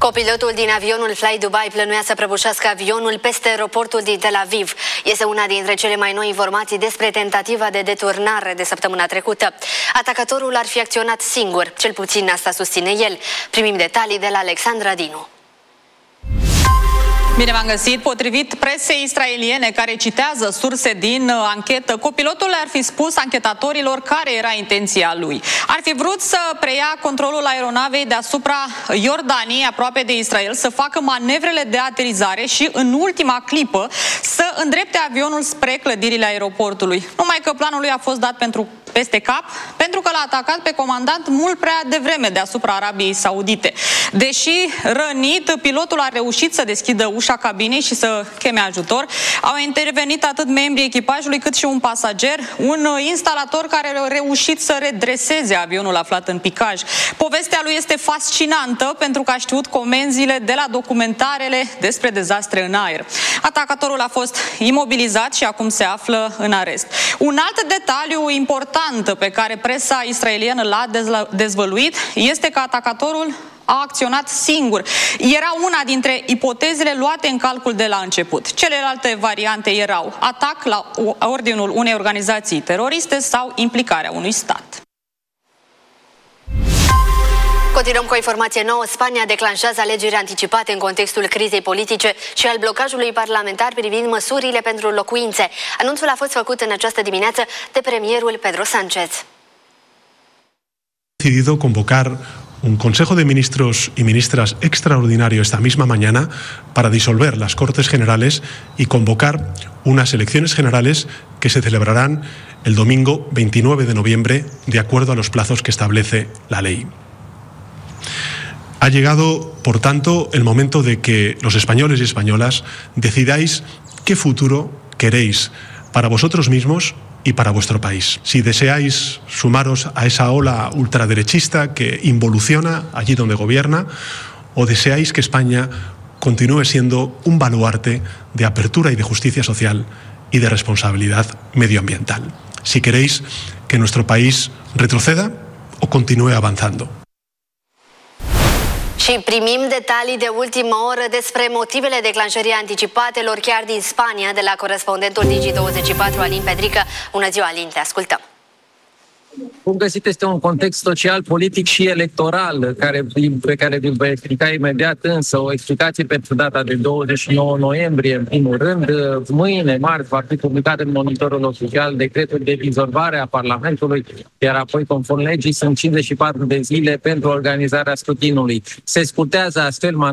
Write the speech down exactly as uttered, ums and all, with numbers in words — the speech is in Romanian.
Copilotul din avionul Fly Dubai plănuia să prăbușească avionul peste aeroportul din Tel Aviv. Este una dintre cele mai noi informații despre tentativa de deturnare de săptămâna trecută. Atacatorul ar fi acționat singur, cel puțin asta susține el. Primim detalii de la Alexandra Dinu. Bine v-am găsit. Potrivit presei israeliene care citează surse din anchetă, copilotul ar fi spus anchetatorilor care era intenția lui. Ar fi vrut să preia controlul aeronavei deasupra Iordaniei, aproape de Israel, să facă manevrele de aterizare și în ultima clipă să îndrepte avionul spre clădirile aeroportului. Numai că planul lui a fost dat pentru peste cap, pentru că l-a atacat pe comandant mult prea devreme deasupra Arabiei Saudite. Deși rănit, pilotul a reușit să deschidă ușa cabinei și să cheme ajutor. Au intervenit atât membrii echipajului cât și un pasager, un instalator care a reușit să redreseze avionul aflat în picaj. Povestea lui este fascinantă pentru că a știut comenzile de la documentarele despre dezastre în aer. Atacatorul a fost imobilizat și acum se află în arest. Un alt detaliu important pe care presa israeliană l-a dezvăluit este că atacatorul a acționat singur. Era una dintre ipotezele luate în calcul de la început. Celelalte variante erau atac la ordinul unei organizații teroriste sau implicarea unui stat. Continuăm cu o informație nouă. Spania declanșează alegeri anticipate în contextul crizei politice și al blocajului parlamentar privind măsurile pentru locuințe. Anunțul a fost făcut în această dimineață de premierul Pedro Sánchez. Decidido convocar un Consejo de Ministros y Ministras extraordinario esta misma mañana para disolver las Cortes Generales y convocar unas elecciones generales que se celebrarán el domingo veintinueve de noviembre, de acuerdo a los plazos que establece la ley. Ha llegado, por tanto, el momento de que los españoles y españolas decidáis qué futuro queréis para vosotros mismos y para vuestro país. Si deseáis sumaros a esa ola ultraderechista que involuciona allí donde gobierna, o deseáis que España continúe siendo un baluarte de apertura y de justicia social y de responsabilidad medioambiental. Si queréis que nuestro país retroceda o continúe avanzando. Și primim detalii de ultimă oră despre motivele declanșării anticipatelor chiar din Spania de la corespondentul Digi douăzeci și patru, Alin Pedrică. Bună ziua, Alin, te ascultăm. Cum găsit, este un context social, politic și electoral care, pe care îl voi explica imediat, însă o explicație pentru data de douăzeci și nouă noiembrie, în primul rând. Mâine, marți, va fi publicat în monitorul oficial decretul de dizolvare a Parlamentului, iar apoi, conform legii, sunt cincizeci și patru de zile pentru organizarea scrutinului. Se scurtează astfel